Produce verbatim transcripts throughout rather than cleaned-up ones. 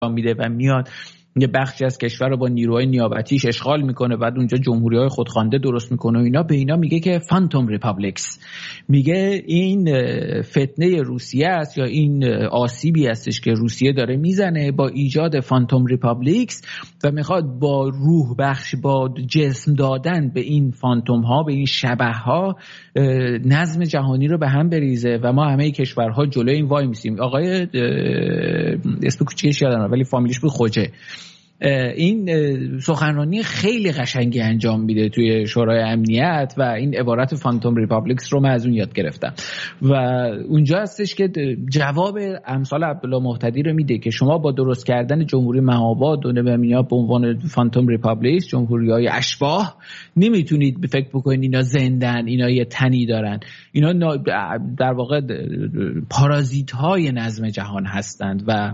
میده و میاد یه بخشی از کشور رو با نیروهای نیابتیش اشغال میکنه، بعد اونجا جمهوری‌های خودخوانده درست میکنه و اینا. به اینا میگه که فانتوم ریپابلیکس. میگه این فتنه روسیه است یا این آسیبی هستش که روسیه داره میزنه با ایجاد فانتوم ریپابلیکس و میخواد با روح بخش، با جسم دادن به این فانتوم ها، به این شبح ها، نظم جهانی رو به هم بریزه و ما همه کشورها جلوی این وای میسیم. آقای اسم کوچیکش یادم ولی فامیلیش بود خوجه، این سخنرانی خیلی قشنگی انجام میده توی شورای امنیت و این عبارت فانتوم ریپابلیکس رو من از اون یاد گرفتم و اونجا هستش که جواب امثال عبدالله مهتدی رو میده که شما با درست کردن جمهوری مهاباد و نمیدونم به عنوان فانتوم ریپابلیکس، جمهوری‌های اشباح، نمیتونید فکر بکنید اینا زندن، اینا یه تنی دارن، اینا در واقع پارازیت‌های نظم جهان هستند و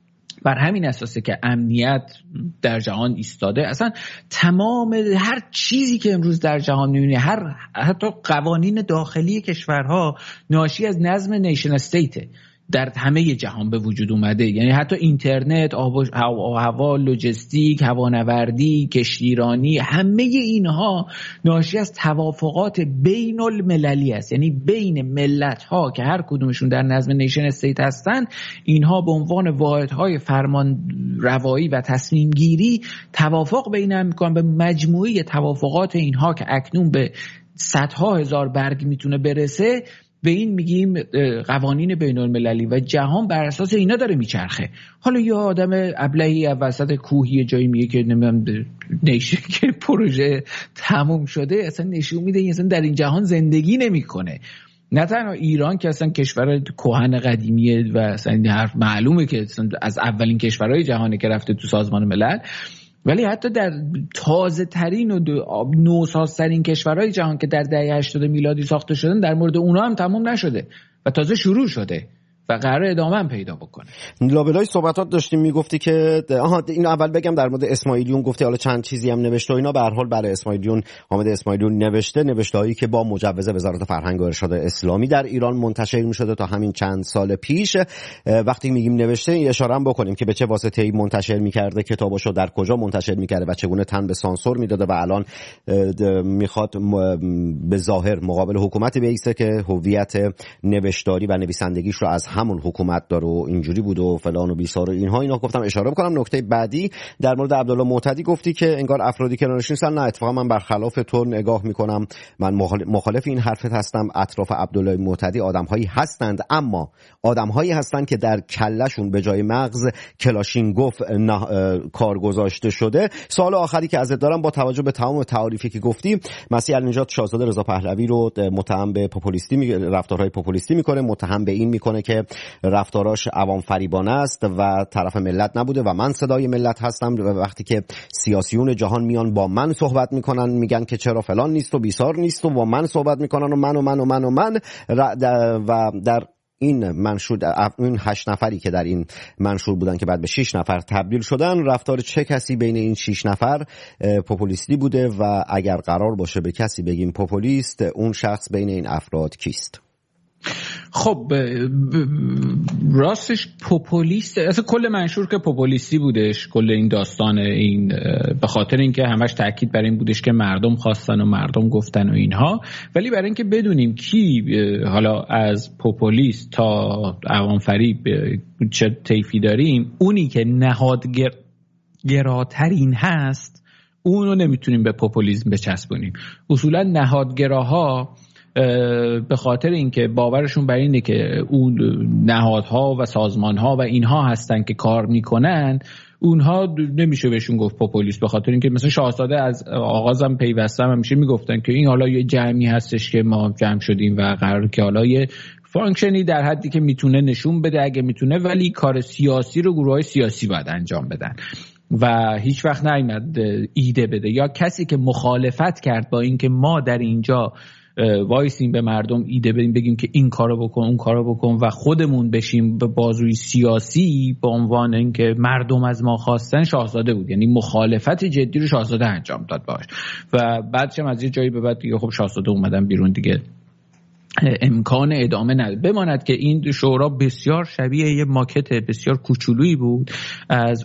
بر همین اساسه که امنیت در جهان ایستاده. اصلا تمام هر چیزی که امروز در جهان می‌بینی، هر حتی قوانین داخلی کشورها ناشی از نظم نیشن استیته در همه جهان به وجود اومده. یعنی حتی اینترنت، آب و هوا، لوجستیک، هوانوردی، کشتیرانی، همه اینها ناشی از توافقات بین المللی است. یعنی بین ملت ها که هر کدومشون در نظم نیشن استیت هستن، اینها به عنوان واحدهای فرمان روایی و تصمیم گیری توافق بین هم میکنن. به مجموعه توافقات اینها که اکنون به صدها هزار برگ میتونه برسه، به این میگیم قوانین بین المللی و جهان بر اساس اینا داره میچرخه. حالا یه آدم ابلهی وسط کوهی جایی میگه که نمیدونم نشه که پروژه تموم شده، اصلا نشون میده اصلا در این جهان زندگی نمیکنه. نه تنها ایران که اصلا کشور کهن قدیمیه و اصلا حرف معلومه که از اولین کشورهای جهانی که رفته تو سازمان ملل، ولی حتی در تازه ترین و نوسازترین کشورهای جهان که در دهه هشتاد میلادی ساخته شدن، در مورد اونها هم تمام نشده و تازه شروع شده و قرار ادامه هم پیدا بکنه. لابلای صحبتات داشتیم میگفتی که آها اینو اول بگم در مورد اسماعیلیون، گفتی حالا چند چیزی هم نوشته و اینا. به هر حال برای اسماعیلیون، حامد اسماعیلیون نوشته نوشته‌هایی که با مجوز وزارت فرهنگ و ارشاد اسلامی در ایران منتشر می‌شده تا همین چند سال پیش. وقتی میگیم نوشته، این اشاره هم بکنیم که به چه واسطه‌ای منتشر می‌کرده، کتاباشو در کجا منتشر می‌کرده و چگونه تن به سانسور میداده و الان میخواد به ظاهر مقابل حکومتی بیسته که هویت نوشتاری و نویسندگیش رو از همون حکومت داره و اینجوری بود و فلان و بیسار و اینها. اینا گفتم اشاره بکنم. نکته بعدی در مورد عبدالله مهتدی گفتی که انگار افرادی که کنارش نیستن. نه، اتفاقا من برخلاف تو نگاه میکنم. من مخالف این حرفت هستم. اطراف عبدالله مهتدی آدمهایی هستند، اما آدمهایی هستند که در کلهشون به جای مغز کلاشینکوف کار گذاشته شده. سوال آخری که ازت دارم، با توجه به تمام تعاریفی که گفتی، مسیح النجات شاهزاده رضا پهلوی رو متهم به پوپولیستی می... رفتارهای پوپولیستی میکنه، متهم به این میکنه که رفتاراش عوام فریبانه است و طرف ملت نبوده و من صدای ملت هستم. و وقتی که سیاسیون جهان میان با من صحبت میکنن، میگن که چرا فلان نیست و بیسار نیست و با من صحبت میکنن و من و من و من و من و در این منشور، این هشت نفری که در این منشور بودن که بعد به شش نفر تبدیل شدن، رفتار چه کسی بین این شش نفر پوپولیستی بوده و اگر قرار باشه به کسی بگیم پوپولیست، اون شخص بین این افراد کیست؟ خب راستش پوپولیست، اصلا کل منشور که پوپولیستی بودش، کل این داستان این به خاطر اینکه همش تاکید بر این بودش که مردم خواستن و مردم گفتن و اینها. ولی برای اینکه بدونیم کی حالا از پوپولیست تا عوام فریب چه طیفی داریم، اونی که نهادگراترین هست اونو نمیتونیم به پوپولیسم بچسبونیم. اصولا نهادگراها به خاطر اینکه باورشون بر اینه که اون نهادها و سازمانها و اینها هستن که کار میکنن، اونها نمیشه بهشون گفت پوپولیست. به خاطر اینکه مثلا شاهزاده از آغازم پیوستم همیشه میگفتن که این حالا یه جمعی هستش که ما جمع شدیم و قرار که حالا یه فانکشنی در حدی که میتونه نشون بده اگه میتونه، ولی کار سیاسی رو گروه‌های سیاسی باید انجام بدن و هیچ وقت نیامد ایده بده یا کسی که مخالفت کرد با اینکه ما در اینجا وایسیم به مردم ایده بدیم، بگیم که این کارو بکن اون کارو بکن و خودمون بشیم به بازوی سیاسی به عنوان اینکه مردم از ما خواستن، شاهزاده بود. یعنی مخالفت جدی رو شاهزاده انجام داد باش و بعدش از یه جایی به بعد دیگه خب شاهزاده اومدن بیرون دیگه امکان ادامه نداره. بماند که این شورا بسیار شبیه یه ماکت بسیار کوچولویی بود از